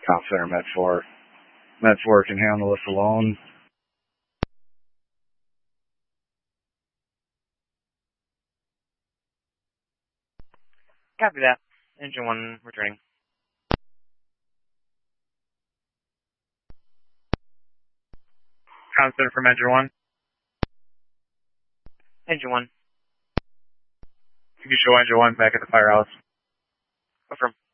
Comp Center Med 4. Med 4 can handle this alone. Copy that. Engine 1 returning. Comp Center from Engine 1. Engine 1. You can show Engine 1 back at the firehouse. Affirm.